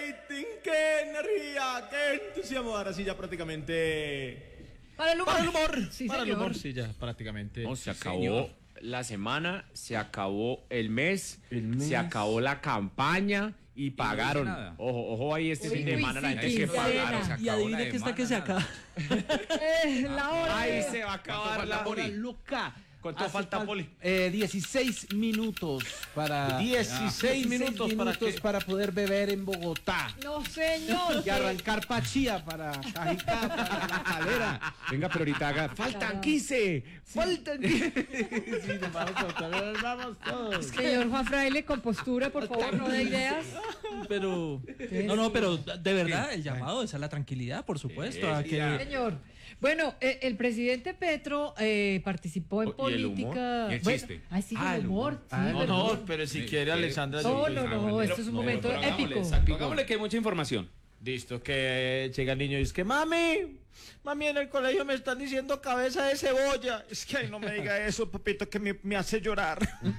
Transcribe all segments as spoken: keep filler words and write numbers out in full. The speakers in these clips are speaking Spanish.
rating, qué energía, qué entusiasmo. Ahora sí ya prácticamente... Para el humor. Para el humor. Sí, para señor. el humor, sí, ya prácticamente. No, se acabó Señor. la semana, se acabó el mes, El mes. se acabó la campaña y pagaron. nada. ojo, ojo ahí este Uy, fin de uy, semana la sí, gente que quincena. pagaron. Se Y acabó adivine la que está que se semana, acaba. Eh, la hora. Ahí se va a acabar falta, la Poli? Hora loca. ¿Cuánto Hace falta, fal- Poli? Eh, dieciséis minutos para... dieciséis minutos para minutos que... para poder beber en Bogotá. No, señor. Y arrancar Pachía para Cajicá, para La Calera. Venga, pero ahorita haga. ¡Faltan quince! ¡Faltan quince! Sí, nos vamos todos, nos vamos todos. Señor Juan Fraile, con postura, por favor, no de ideas. Pero, no, no, pero de verdad, el llamado es a la tranquilidad, por supuesto, a que... Señor. Bueno, eh, el presidente Petro eh, participó en Oh, ¿y el humor? política. ¿Y el Bueno, chiste? ay, sí, Ah, el el humor. humor. Sí, Ah, No, perdón. no, pero si quiere Alexandra... No, yo- no, no, esto es un momento Pero hagámosle, épico. exacto, hagámosle que hay mucha información. Listo, que llega el niño y dice que mami, mami en el colegio me están diciendo cabeza de cebolla. Es que ay, no me diga eso, papito, que me, me hace llorar.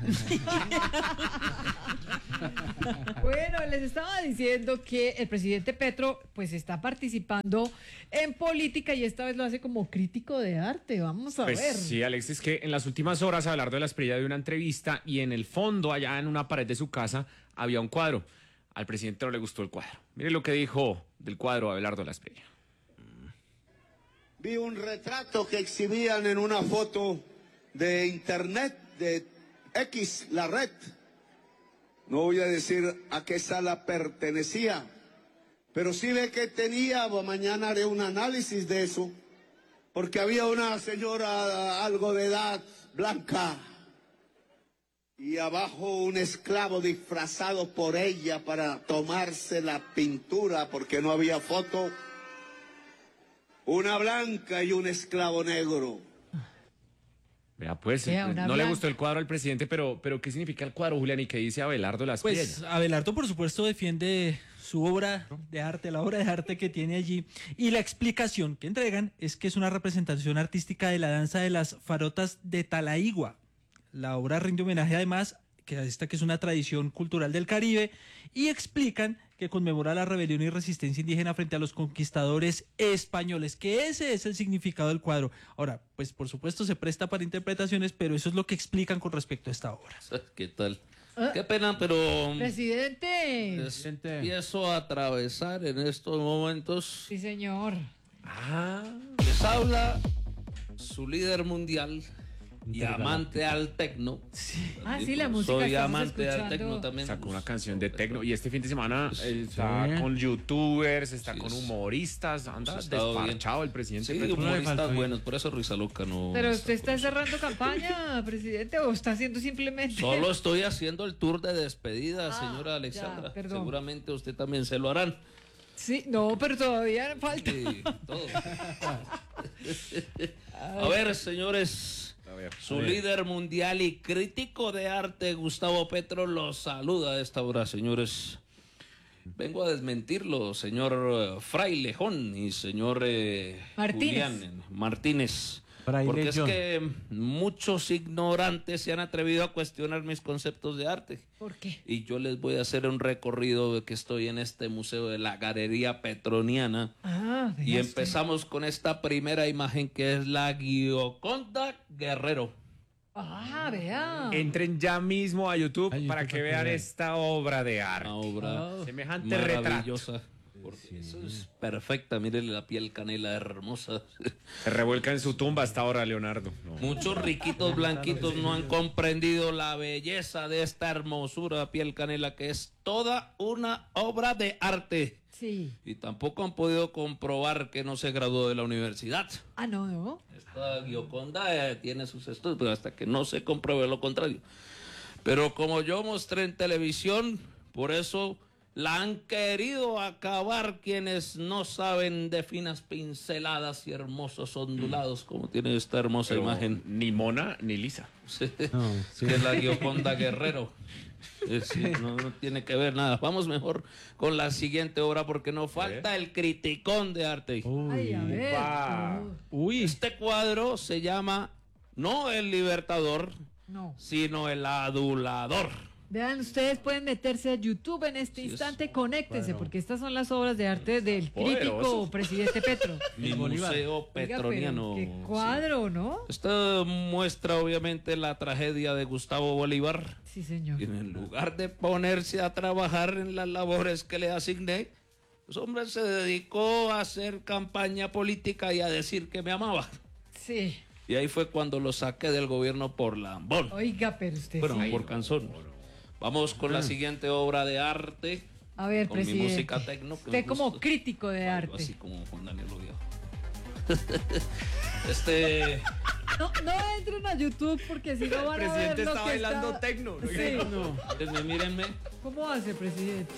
Bueno, les estaba diciendo que el presidente Petro pues está participando en política y esta vez lo hace como crítico de arte. Vamos a Pues ver. sí, Alex, es que en las últimas horas Abelardo de la Espriella dio una entrevista y en el fondo, allá en una pared de su casa, había un cuadro. Al presidente no le gustó el cuadro. Mire lo que dijo del cuadro Abelardo de la Espriella. Vi un retrato que exhibían en una foto de internet, de X, la red. No voy a decir a qué sala pertenecía, pero sí ve que tenía, mañana haré un análisis de eso, porque había una señora algo de edad, blanca, y abajo un esclavo disfrazado por ella para tomarse la pintura, porque no había foto. Una blanca y un esclavo negro. Vea, pues, Vea, pues, una no le blanca. gustó el cuadro al presidente, pero, pero ¿qué significa el cuadro, Julián? ¿Y qué dice Abelardo de la Espriella? Pues Abelardo, por supuesto, defiende su obra de arte, la obra de arte que tiene allí, y la explicación que entregan es que es una representación artística de la danza de las farotas de Talaigua. La obra rinde homenaje además que a esta que es una tradición cultural del Caribe, y explican que conmemora la rebelión y resistencia indígena frente a los conquistadores españoles, que ese es el significado del cuadro. Ahora, pues por supuesto se presta para interpretaciones, pero eso es lo que explican con respecto a esta obra. ¿Qué tal? Ah. Qué pena, pero Presidente. es- empiezo a atravesar en estos momentos. Sí, señor. Les habla su líder mundial y amante al tecno. Ah, sí, la música Soy que estamos amante al escuchando. tecno también. Sacó una canción de tecno y este fin de semana él está con youtubers, está Sí, con es- humoristas, anda ha estado desparchado el presidente. Sí, Petro. humoristas buenos, por eso Risa Loca no. Pero usted está cerrando campaña, presidente, o está haciendo simplemente. Solo estoy haciendo el tour de despedida, Ah, señora ya, Alexandra. perdón. Seguramente usted también se lo harán. Sí, no, pero todavía falta. Sí, todo. A ver, señores, su líder mundial y crítico de arte, Gustavo Petro, los saluda a esta hora, señores. Vengo a desmentirlo, señor eh, Frailejón y señor eh, Martínez. Julián Martínez. Fraile Porque es John. que muchos ignorantes se han atrevido a cuestionar mis conceptos de arte. ¿Por qué? Y yo les voy a hacer un recorrido de que estoy en este museo de la Galería Petroniana. Ah, Y vea usted. empezamos con esta primera imagen que es la Gioconda Guerrero. Ah, vea. Entren ya mismo a YouTube A YouTube para que para vean que vean. esta obra de arte. Una obra Semejante retrato. maravillosa. Porque eso es perfecta. Mírenle la piel canela hermosa. Se revuelca en su tumba hasta ahora, Leonardo. No. Muchos riquitos blanquitos no han comprendido la belleza de esta hermosura piel canela que es toda una obra de arte. Sí. Y tampoco han podido comprobar que no se graduó de la universidad. Ah, no, no. Esta Gioconda eh, tiene sus estudios, pero hasta que no se compruebe lo contrario. Pero como yo mostré en televisión, por eso la han querido acabar quienes no saben de finas pinceladas y hermosos ondulados, como tiene esta hermosa Pero imagen. ni mona ni lisa. Sí, No, sí. que es la Gioconda Guerrero. Eh, sí, no, no tiene que ver nada. Vamos mejor con la siguiente obra porque nos falta el criticón de arte. Ay, a ver. upa. no. Uy, Este cuadro se llama no el Libertador, No. sino el Adulador. Vean, ustedes pueden meterse a YouTube en este Sí, es instante, conéctense, cuadro. porque estas son las obras de arte del crítico Poderoso. presidente Petro. Mi Bolívar. museo Oiga, pero petroniano. qué cuadro, ¿no? Esta muestra obviamente la tragedia de Gustavo Bolívar. Sí, señor. Y en lugar de ponerse a trabajar en las labores que le asigné, pues hombre se dedicó a hacer campaña política y a decir que me amaba. Sí. Y ahí fue cuando lo saqué del gobierno por lambón. Oiga, pero usted Bueno, sí. por canzón. Vamos con la siguiente obra de arte. A ver, con mi presidente. música tecno. que Usted me como gusta. crítico de Algo arte. Así como Juan Daniel Oviedo. este... No, no entren a YouTube porque si no van El a ver presidente lo está que bailando está... tecno, ¿no? Sí. Mírenme, mírenme. ¿Cómo hace, presidente?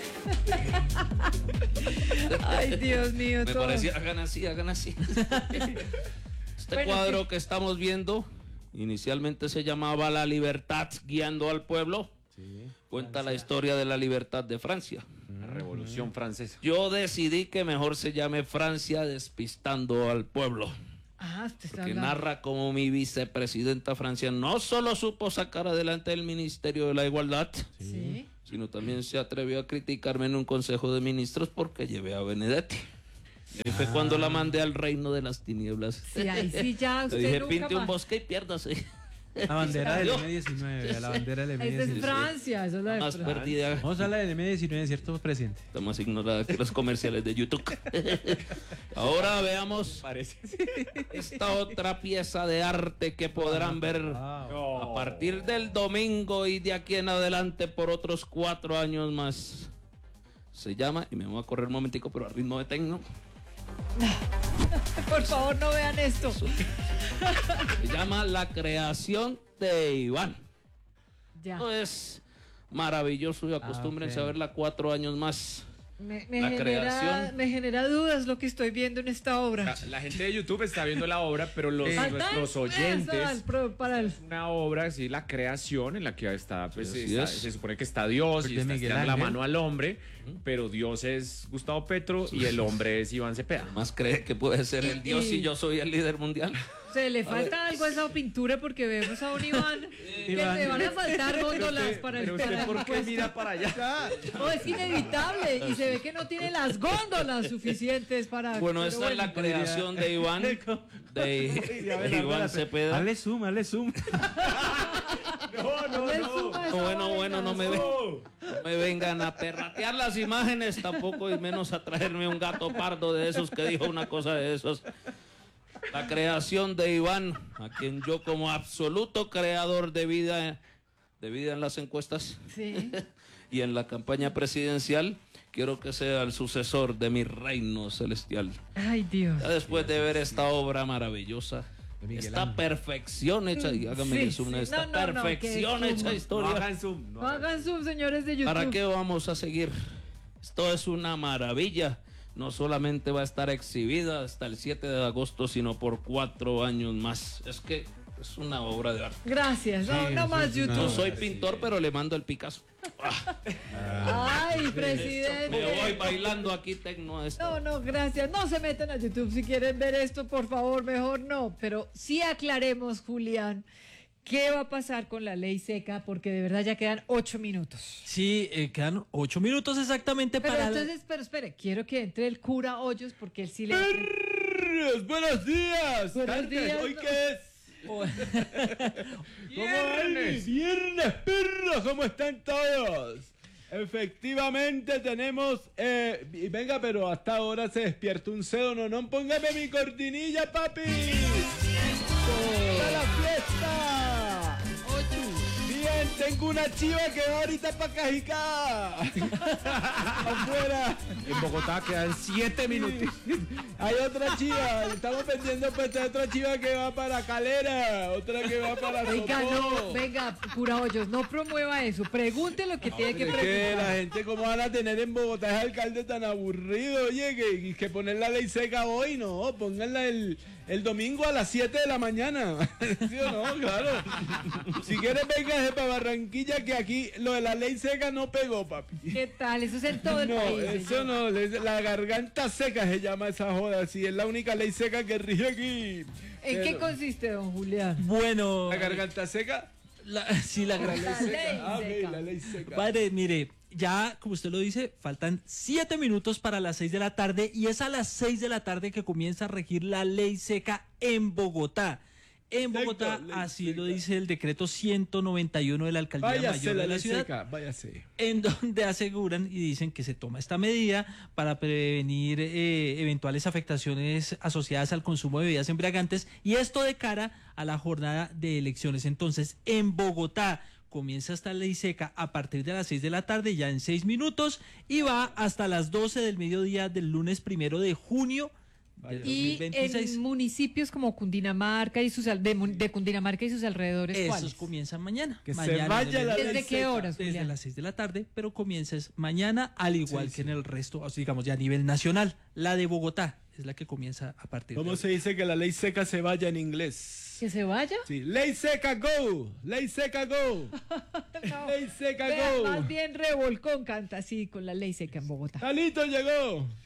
Ay, Dios mío. Me todo. parecía, hagan así, hagan así. Este Bueno, cuadro sí. que estamos viendo, inicialmente se llamaba La Libertad guiando al pueblo. Cuenta la historia de la libertad de Francia. La Revolución Francesa. Yo decidí que mejor se llame Francia despistando al pueblo. Ah, usted está Porque hablando. narra cómo mi vicepresidenta Francia no solo supo sacar adelante el Ministerio de la Igualdad, Sí. sino también se atrevió a criticarme en un consejo de ministros porque llevé a Benedetti. Y fue cuando la mandé al reino de las tinieblas. Sí, ahí sí ya Le usted dije, nunca pinte un más. bosque y piérdase. La bandera del Yo. eme diecinueve, la bandera del eme Esa es diecinueve. Francia, esa es la de Más Francia. perdida, Vamos a la del eme diecinueve, ¿cierto, presidente? está más ignorada que los comerciales de YouTube. Ahora veamos Parece. esta otra pieza de arte que podrán ver a partir del domingo y de aquí en adelante por otros cuatro años más. Se llama, y me voy a correr un momentico, pero a ritmo de tecno. Por favor, no vean esto. Se llama La creación de Iván. Ya. Esto es maravilloso y acostúmbrense ok. a verla cuatro años más. Me, me La genera, creación. me genera dudas lo que estoy viendo en esta obra. La, la gente de YouTube está viendo la obra, pero los, Falta nuestros eso al oyentes... pro- para el... Una obra, sí, la creación en la que está, pues, Sí, así está- es. se supone que está Dios y De está Miguel estirando la Ángel. mano al hombre, pero Dios es Gustavo Petro y el hombre es Iván Cepeda. Más cree que puede ser el Dios Y- y yo soy el líder mundial. Se le falta algo a esa pintura porque vemos a un Iván que Iván. le van a faltar góndolas para el Pero usted, para el ¿por qué puesto. mira para allá? No, es inevitable y se ve que no tiene las góndolas suficientes para... Bueno, pero esta es la creación de Iván, de Iván Cepeda. Dale zoom, dale zoom. No, no, le no. suma esa No, bueno, vaina. bueno, no me, ve- no me vengan a perratear las imágenes tampoco y menos a traerme un gato pardo de esos que dijo una cosa de esos. La creación de Iván, a quien yo como absoluto creador de vida, de vida en las encuestas Sí. y en la campaña presidencial, quiero que sea el sucesor de mi reino celestial. Ay, Dios. Ya después de ver esta obra maravillosa, esta perfección hecha, y háganme Sí, el zoom, sí. esta No, no, no, perfección que hecha zoom. historia. No hagan zoom. no No hagan- hagan sus señores de YouTube. ¿Para qué vamos a seguir? Esto es una maravilla. No solamente va a estar exhibida hasta el siete de agosto, sino por cuatro años más. Es que es una obra de arte. Gracias. No, no más Yo YouTube. soy pintor, pero le mando el Picasso. Ay, Me presidente. voy bailando aquí tecno a esto. No, no, gracias. No se metan a YouTube si quieren ver esto, por favor, mejor no. Pero sí aclaremos, Julián, qué va a pasar con la ley seca, porque de verdad ya quedan ocho minutos. Sí, eh, quedan ocho minutos exactamente Pero para... entonces, pero espere, quiero que entre el cura Hoyos, porque él sí le... ¡Buenos días! Buenos Cartes, días, ¿hoy no. qué es? ¿Cómo Viernes. hay? Viernes, perros, ¿cómo están todos? Efectivamente tenemos, eh, y venga, pero hasta ahora se despierta un cedo, no, no, póngame mi cortinilla, papi. ¡Para la fiesta! Bien, tengo una chiva que va ahorita para Cajicá. Afuera. En Bogotá quedan siete minutos. Hay otra chiva, estamos vendiendo pues otra chiva que va para Calera, otra que va para Venga, Sopó. no, venga, cura Hoyos, no promueva eso. Pregunte lo que tiene que Es que la preguntar. gente, ¿cómo van a tener en Bogotá ese alcalde tan aburrido? Oye, que, que poner la ley seca hoy, no, pónganla el, el domingo a las siete de la mañana. ¿Sí o no? Claro. Si quieres, véngase para Barranquilla, que aquí lo de la ley seca no pegó, papi. ¿Qué tal? Eso es en todo el No, país. eso señor. no, es- la garganta seca se llama esa joda, sí, es la única ley seca que rige aquí. ¿En qué Pero- consiste, don Julián? Bueno, La garganta seca La, sí, la gran La ley Ah, ok, seca. la ley seca. Padre, mire, ya como usted lo dice, faltan siete minutos para las seis de la tarde y es a las seis de la tarde que comienza a regir la ley seca en Bogotá. En Bogotá, Ley así seca. lo dice el decreto ciento noventa y uno de la Alcaldía Váyase Mayor la de la ley ciudad, seca, váyase. en donde aseguran y dicen que se toma esta medida para prevenir eh, eventuales afectaciones asociadas al consumo de bebidas embriagantes y esto de cara a la jornada de elecciones. Entonces, en Bogotá comienza esta ley seca a partir de las seis de la tarde, ya en seis minutos, y va hasta las doce del mediodía del lunes primero de junio de Y dos mil veintiséis. en municipios como Cundinamarca y sus al- de, mun- de Cundinamarca y sus alrededores, Esos ¿cuáles? comienzan mañana. Que se mañana vaya en el- la ley ¿Desde qué seca. horas, Desde Julián? las seis de la tarde, pero comienza es mañana, al igual Sí, que sí. en el resto, o sea, digamos ya a nivel nacional. La de Bogotá es la que comienza a partir ¿Cómo de se dice que la ley seca se vaya en inglés? ¿Que se vaya? Sí, ley seca go, ley seca go, No. ley seca Vea, go. más bien Revolcón canta así con la ley seca en Bogotá. Talito llegó.